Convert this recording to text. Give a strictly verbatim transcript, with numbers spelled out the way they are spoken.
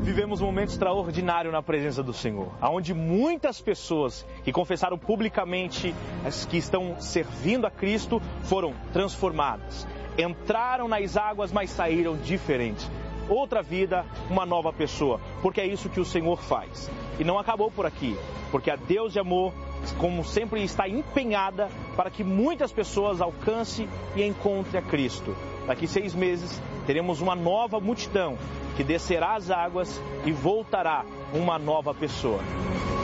vivemos um momento extraordinário na presença do Senhor, onde muitas pessoas que confessaram publicamente que estão servindo a Cristo foram transformadas. Entraram nas águas, mas saíram diferentes. Outra vida, uma nova pessoa, porque é isso que o Senhor faz. E não acabou por aqui, porque a Deus de amor, como sempre, está empenhada para que muitas pessoas alcancem e encontrem a Cristo. Daqui seis meses, teremos uma nova multidão que descerá as águas e voltará uma nova pessoa.